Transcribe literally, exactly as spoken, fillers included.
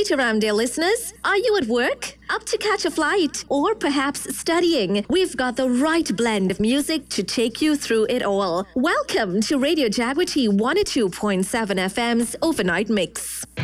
Hey Taram Day listeners, are you at work? Up to catch a flight? Or perhaps studying? We've got the right blend of music to take you through it all. Welcome to Radio Jaguar one oh two point seven F M's Overnight Mix.